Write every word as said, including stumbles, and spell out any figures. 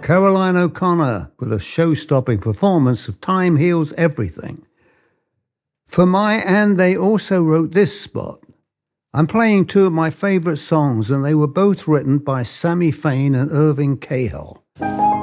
Caroline O'Connor with a show-stopping performance of Time Heals Everything. For my And they also wrote this spot. I'm playing two of my favourite songs, and they were both written by Sammy Fain and Irving Cahill.